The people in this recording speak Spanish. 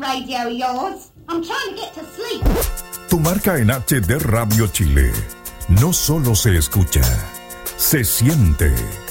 radio of yours. I'm trying to get to sleep. Tu marca en HD Radio Chile no solo se escucha, se siente.